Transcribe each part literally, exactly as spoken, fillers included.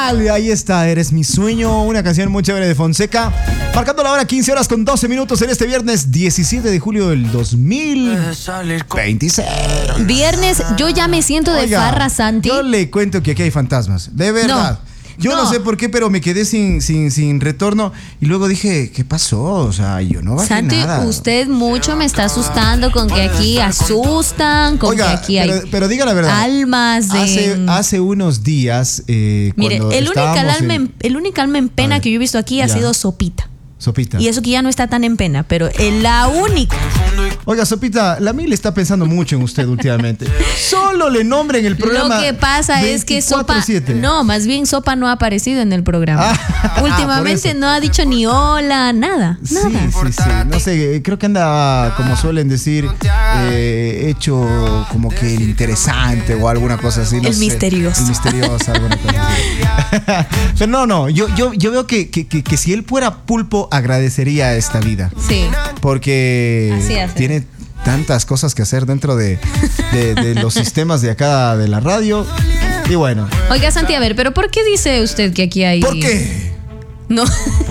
tal? Ahí está, Eres mi sueño, una canción muy chévere de Fonseca. Marcando la hora quince horas con doce minutos en este viernes diecisiete de julio del dos mil veintiséis. Viernes, yo ya me siento de Oiga, farra, Santi. Yo le cuento que aquí hay fantasmas, de verdad. No. Yo no. no sé por qué, pero me quedé sin, sin, sin retorno. Y luego dije, ¿qué pasó? O sea, yo no bajé Santi, nada. usted mucho me está asustando con que aquí asustan, con Oiga, que aquí hay pero, pero diga la verdad. almas de... Hace, hace unos días, eh, Mire, cuando el único alma, en... en, el único alma en pena que yo he visto aquí ha ya. sido Sopita. Sopita. Y eso que ya no está tan en pena, pero es la única. Oiga, Sopita, la Mil está pensando mucho en usted últimamente. Solo le nombre en el programa. Lo que pasa es que Sopa... siete. No, más bien Sopa no ha aparecido en el programa. Ah, Últimamente no ha dicho ni hola, nada, Sí, nada. sí, sí. No sé, creo que anda, como suelen decir, eh, hecho como que el interesante o alguna cosa así. No El sé. misterioso. El misterioso, alguna cosa así. Pero no, no, yo, yo, yo veo que, que, que, que si él fuera pulpo, agradecería esta vida. Sí. Porque Así hace. tiene tantas cosas que hacer dentro de, de, de los sistemas de acá de la radio. Y bueno. Oiga, Santi, a ver, pero ¿por qué dice usted que aquí hay... ¿Por qué? No.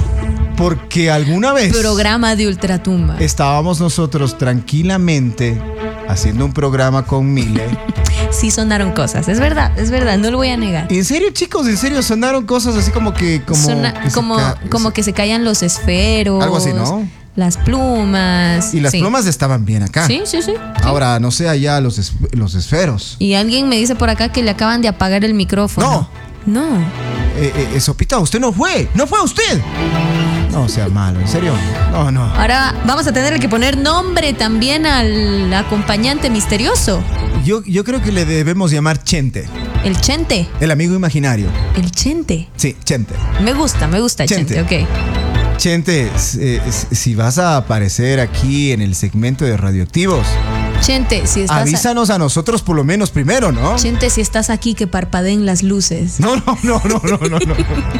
Porque alguna vez Programa de ultratumba. estábamos nosotros tranquilamente haciendo un programa con Mile. Sí sonaron cosas, es verdad, es verdad, no lo voy a negar. ¿En serio, chicos? ¿En serio sonaron cosas así como que... Como, Sona- que se como, ca- como se- que se callan los esferos. Algo así, ¿no? Las plumas. Y las sí. plumas estaban bien acá. Sí, sí, sí. Ahora, no sé allá los, es- los esferos. Y alguien me dice por acá que le acaban de apagar el micrófono. No. No. Eh, eh, Sopita, usted no fue. No fue usted. No sea malo, ¿en serio? No, no. Ahora vamos a tener que poner nombre también al acompañante misterioso. Yo, yo creo que le debemos llamar Chente. El Chente. El amigo imaginario. El Chente. Sí, Chente. Me gusta, me gusta Chente. Chente, ok. Chente, eh, si vas a aparecer aquí en el segmento de Radioactivos, Chente, si estás... a- avísanos a nosotros por lo menos primero, ¿no? Chente, si estás aquí, que parpadeen las luces. No, no, no, no, no, no, no.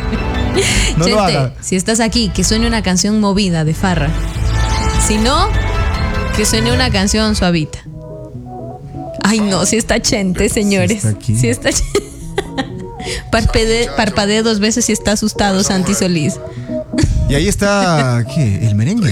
No lo Chente, haga. si estás aquí, que suene una canción movida de farra. Si no, que suene una canción suavita. Ay, no, si está Chente, señores. está aquí. Si está Chente. Parpade, parpadee dos veces si está asustado, Santi Solís. Y ahí está, ¿qué? El merengue.